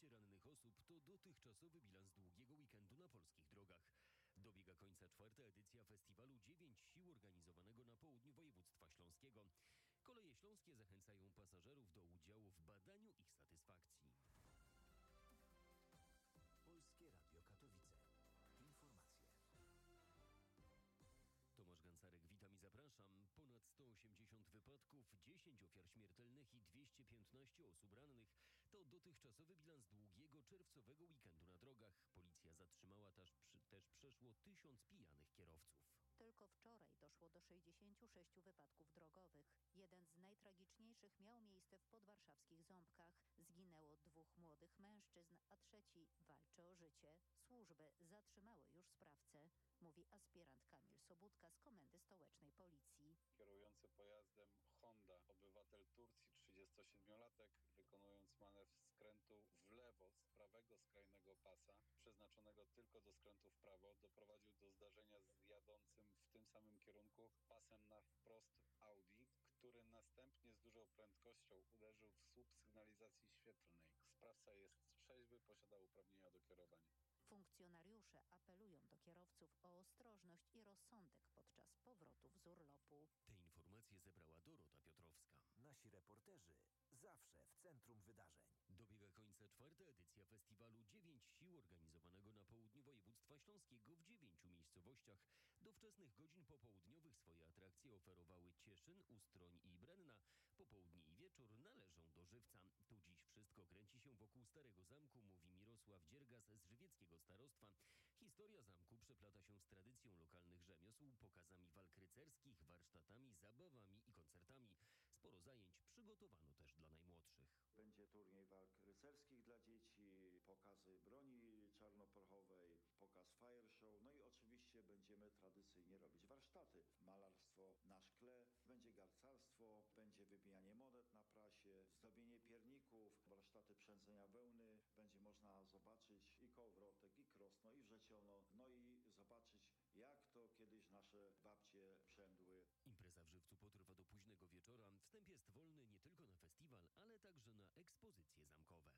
200 rannych osób to dotychczasowy bilans długiego weekendu na polskich drogach. Dobiega końca czwarta edycja festiwalu 9 sił organizowanego na południu województwa śląskiego. Koleje śląskie zachęcają pasażerów do udziału w badaniu ich satysfakcji. Polskie Radio Katowice. Informacje. Tomasz Gancarek, witam i zapraszam. Ponad 180 wypadków, 10 ofiar śmiertelnych i 215 osób rannych. To dotychczasowy bilans długiego czerwcowego weekendu na drogach. Policja zatrzymała też przeszło 1000 pijanych kierowców. Tylko wczoraj doszło do 66 wypadków drogowych. Jeden z najtragiczniejszych miał miejsce w podwarszawskich Ząbkach. Zginęło 2 młodych mężczyzn, a trzeci walczy o życie. Służby zatrzymały już sprawcę, mówi aspirant Kamil Sobudka z Komendy Stołecznej Policji. Kierujący pojazdem Honda, obywatel Turcji, 37-latek, wykonując manewr skrętu w lewo z prawego skrajnego pasa, przeznaczonego tylko do skrętu w prawo, doprowadził do zdarzenia z jadącym w tym samym kierunku pasem na wprost Audi, który następnie z dużą prędkością uderzył w słup sygnalizacji świetlnej. Sprawca jest trzeźwy, posiada uprawnienia do kierowania. Funkcjonariusze apelują do kierowców o ostrożność i rozsądek podczas powrotów z urlopu. Te informacje zebrała Dorota Piotrowska. Nasi reporterzy zawsze w centrum wydarzeń. Dobiega końca czwarta edycja festiwalu 9 sił organizowanego na południu województwa śląskiego w 9 miejscowościach. Do wczesnych godzin popołudniowych swoje atrakcje oferowały Cieszyn, Ustroń i Brenna. Popołudnie i wieczór należą do Żywca. Tu dziś wszystko kręci się wokół Starego Zamku, mówi Mirosław Dziergas z żywieckiego starostwa. Historia zamku przeplata się z tradycją lokalnych rzemiosł, pokazami walk rycerskich, warsztatami, zabawami i koncertami. Sporo zajęć przygotowano też dla najmłodszych. Będzie turniej walk rycerskich dla dzieci, pokazy broni czarnoprochowej, pokaz fire show, no i oczywiście będziemy tradycyjnie robić warsztaty. Malarstwo na szkle, będzie garcarstwo, będzie wybijanie monet na prasie, zdobienie pierników, warsztaty przędzenia wełny. Będzie można zobaczyć i kołowrotek, i krosno, i wrzeciono, no i zobaczyć, jak to kiedyś nasze babcie przędły. Impreza w Żywcu potrwa do późnego wieczora. Wstęp jest wolny nie tylko na festiwal, ale także na ekspozycje zamkowe.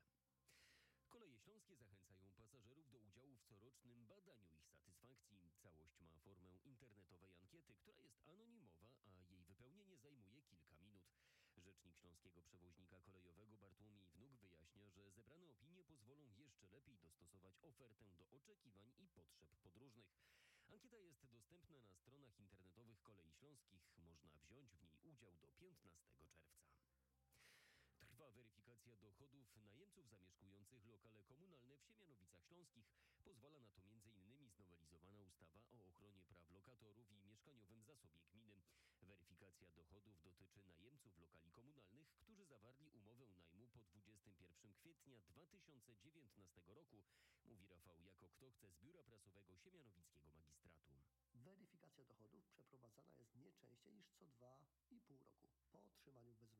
Koleje śląskie zachęcają pasażerów do udziału w corocznym badaniu ich satysfakcji. Całość ma formę internetowej ankiety, która jest anonimowa, a jej wypełnienie zajmuje kilka minut. Rzecznik śląskiego przewoźnika kolejowego Bartłomiej Wnuk wyjaśnia, że zebrane opinie pozwolą jeszcze lepiej dostosować ofertę do oczekiwań i potrzeb podróżnych. Ankieta jest dostępna na stronach internetowych Kolei Śląskich. Można wziąć w niej udział do 15 czerwca. Trwa weryfikacja dochodów najemców zamieszkujących lokale komunalne w Siemianowicach Śląskich. Pozwala na to m.in. znowelizowana ustawa o ochronie praw lokatorów i mieszkaniowym zasobie gminy. Weryfikacja dochodów dotyczy najemców lokali komunalnych, którzy zawarli umowę najmu po 21 kwietnia 2019 roku, mówi Rafał Jako-Ktochce z Biura Prasowego Siemianowickiego Magistratu. Weryfikacja dochodów przeprowadzana jest nie częściej niż co 2,5 roku po otrzymaniu